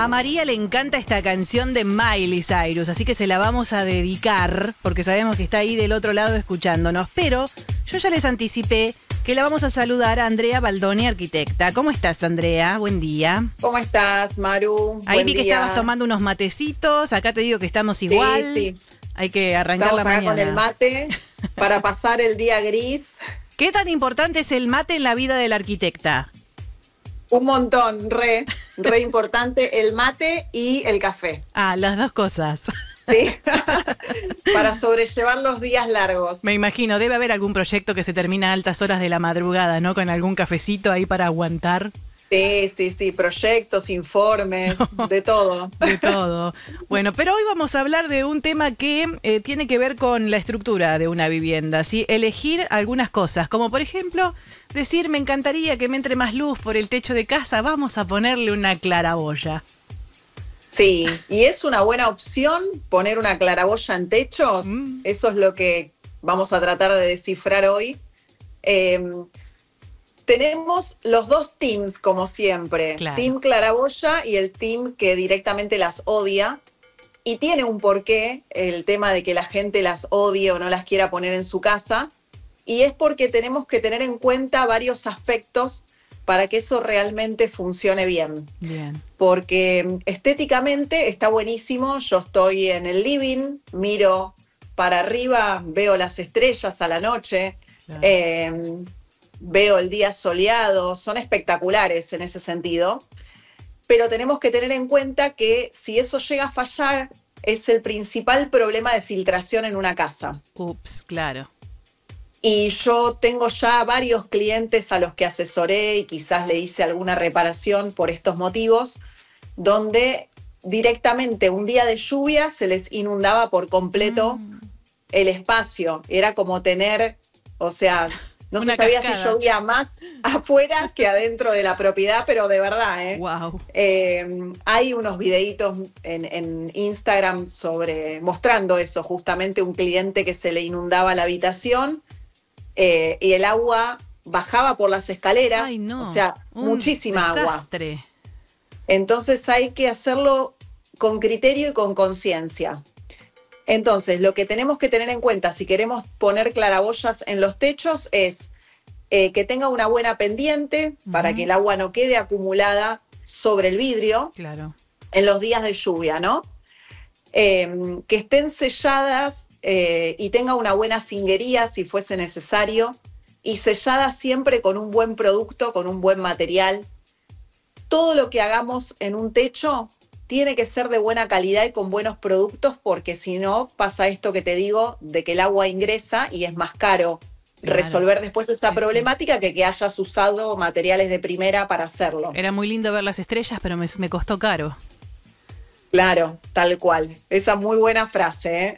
A María le encanta esta canción de Miley Cyrus, así que se la vamos a dedicar, porque sabemos que está ahí del otro lado escuchándonos. Pero yo ya les anticipé que la vamos a saludar a Andrea Baldoni, arquitecta. ¿Cómo estás, Andrea? Buen día. ¿Cómo estás, Maru? Ahí Buen vi que día. estabas tomando unos matecitos, acá te digo que estamos igual. Sí. Hay que arrancar Estamos la acá mañana. con el mate para pasar el día gris. ¿Qué tan importante es el mate en la vida de la arquitecta? Un montón, re importante el mate y el café. Ah, las dos cosas. Sí. Para sobrellevar los días largos. Me imagino, debe haber algún proyecto que se termina a altas horas de la madrugada, ¿no? Con algún cafecito ahí para aguantar. Sí, proyectos, informes, de todo. De todo. Bueno, pero hoy vamos a hablar de un tema que tiene que ver con la estructura de una vivienda, ¿sí? Elegir algunas cosas, como por ejemplo, decir, me encantaría que me entre más luz por el techo de casa, vamos a ponerle una claraboya. Sí, y es una buena opción poner una claraboya en techos. Eso es lo que vamos a tratar de descifrar hoy. Tenemos los dos teams, como siempre. Claro. Team claraboya y el team que directamente las odia. Y tiene un porqué el tema de que la gente las odie o no las quiera poner en su casa. Y es porque tenemos que tener en cuenta varios aspectos para que eso realmente funcione bien. Bien. Porque estéticamente está buenísimo. Yo estoy en el living, miro para arriba, veo las estrellas a la noche. Claro. Veo el día soleado, son espectaculares en ese sentido, pero tenemos que tener en cuenta que si eso llega a fallar, es el principal problema de filtración en una casa. Ups, claro. Y yo tengo ya varios clientes a los que asesoré y quizás le hice alguna reparación por estos motivos, donde directamente un día de lluvia se les inundaba por completo el espacio. Era como tener, o sea... No una se sabía cascada. si llovía más afuera que adentro de la propiedad, pero de verdad, ¿eh? Wow. Hay unos videitos en Instagram mostrando eso, justamente un cliente que se le inundaba la habitación y el agua bajaba por las escaleras. Ay, no. O sea, muchísima desastre. agua. Entonces hay que hacerlo con criterio y con conciencia. Entonces, lo que tenemos que tener en cuenta si queremos poner claraboyas en los techos es que tenga una buena pendiente para que el agua no quede acumulada sobre el vidrio. Claro. En los días de lluvia, ¿no? Que estén selladas y tenga una buena cinguería si fuese necesario y selladas siempre con un buen producto, con un buen material. Todo lo que hagamos en un techo tiene que ser de buena calidad y con buenos productos porque si no pasa esto que te digo de que el agua ingresa y es más caro resolver después esa problemática que hayas usado materiales de primera para hacerlo. Era muy lindo ver las estrellas, pero me costó caro. Claro, tal cual. Esa muy buena frase,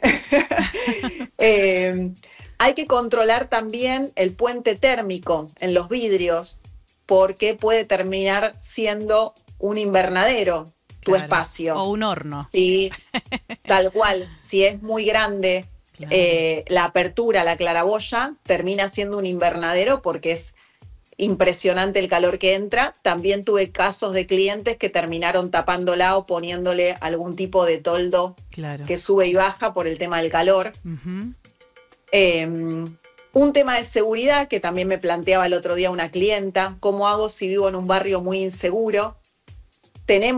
¿eh? Hay que controlar también el puente térmico en los vidrios porque puede terminar siendo un invernadero. Tu espacio. O un horno. Sí, tal cual. Si es muy grande la apertura, la claraboya, termina siendo un invernadero porque es impresionante el calor que entra. También tuve casos de clientes que terminaron tapándola o poniéndole algún tipo de toldo que sube y baja por el tema del calor. Un tema de seguridad que también me planteaba el otro día una clienta. ¿Cómo hago si vivo en un barrio muy inseguro? Tenemos